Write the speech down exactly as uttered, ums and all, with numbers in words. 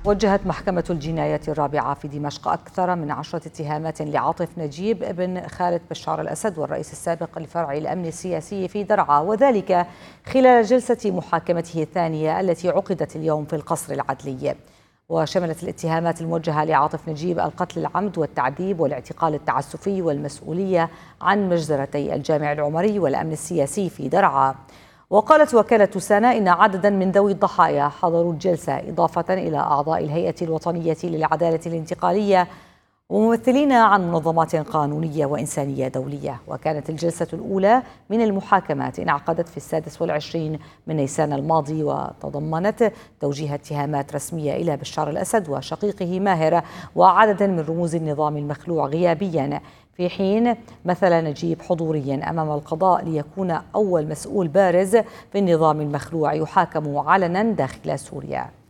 وجهت محكمة الجنايات الرابعة في دمشق أكثر من عشرة اتهامات لعاطف نجيب ابن خالد بشار الأسد والرئيس السابق لفرع الأمن السياسي في درعا، وذلك خلال جلسة محاكمته الثانية التي عقدت اليوم في القصر العدلي. وشملت الاتهامات الموجهة لعاطف نجيب القتل العمد والتعذيب والاعتقال التعسفي والمسؤولية عن مجزرتي الجامع العمري والأمن السياسي في درعا. وقالت وكالة سانا إن عددا من ذوي الضحايا حضروا الجلسة إضافة إلى أعضاء الهيئة الوطنية للعدالة الانتقالية وممثلين عن منظمات قانونية وإنسانية دولية. وكانت الجلسة الأولى من المحاكمات انعقدت في السادس والعشرين من نيسان الماضي، وتضمنت توجيه اتهامات رسمية إلى بشار الأسد وشقيقه ماهر وعدد من رموز النظام المخلوع غيابيا، في حين مثل نجيب حضوريا أمام القضاء ليكون أول مسؤول بارز في النظام المخلوع يحاكم علنا داخل سوريا.